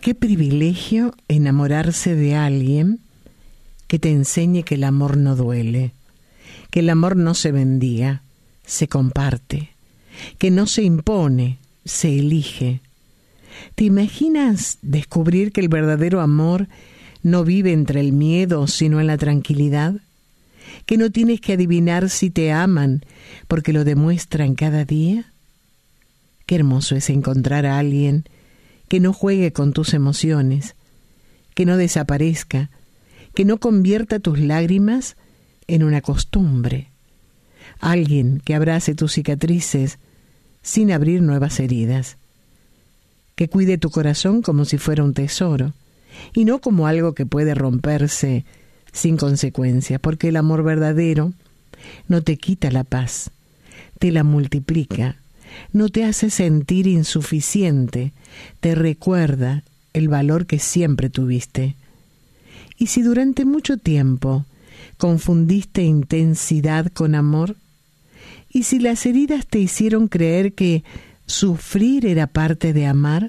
Qué privilegio enamorarse de alguien que te enseñe que el amor no duele, que el amor no se mendiga, se comparte, que no se impone, se elige. ¿Te imaginas descubrir que el verdadero amor no vive entre el miedo, sino en la tranquilidad? ¿Que no tienes que adivinar si te aman porque lo demuestran cada día? Qué hermoso es encontrar a alguien que no juegue con tus emociones, que no desaparezca, que no convierta tus lágrimas en una costumbre. Alguien que abrace tus cicatrices sin abrir nuevas heridas, que cuide tu corazón como si fuera un tesoro y no como algo que puede romperse sin consecuencia, porque el amor verdadero no te quita la paz, te la multiplica, no te hace sentir insuficiente, te recuerda el valor que siempre tuviste. Y si durante mucho tiempo confundiste intensidad con amor, y si las heridas te hicieron creer que sufrir era parte de amar,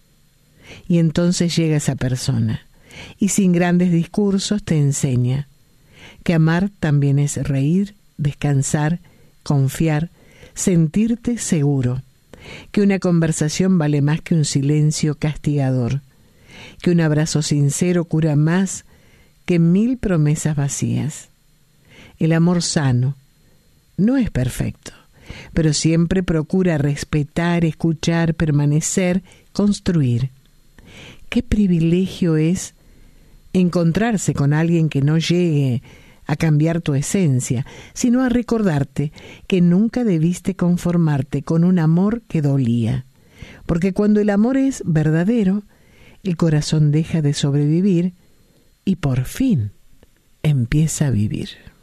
y entonces llega esa persona, y sin grandes discursos te enseña que amar también es reír, descansar, confiar, sentirte seguro, que una conversación vale más que un silencio castigador, que un abrazo sincero cura más que 1000 promesas vacías. El amor sano no es perfecto, pero siempre procura respetar, escuchar, permanecer, construir. Qué privilegio es encontrarse con alguien que no llegue a cambiar tu esencia, sino a recordarte que nunca debiste conformarte con un amor que dolía. Porque cuando el amor es verdadero, el corazón deja de sobrevivir y por fin empieza a vivir.